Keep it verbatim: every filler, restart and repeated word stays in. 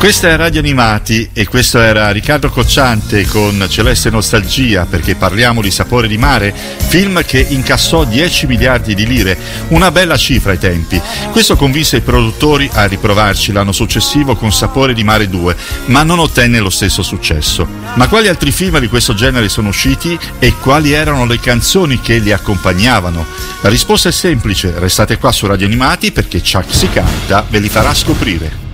Questa è Radio Animati e questo era Riccardo Cocciante con Celeste Nostalgia, perché parliamo di Sapore di mare, film che incassò dieci miliardi di lire, una bella cifra ai tempi. Questo convinse i produttori a riprovarci l'anno successivo con Sapore di mare due, ma non ottenne lo stesso successo. Ma quali altri film di questo genere sono usciti e quali erano le canzoni che li accompagnavano? La risposta è semplice, restate qua su Radio Animati perché Chuck Si Canta ve li farà scoprire.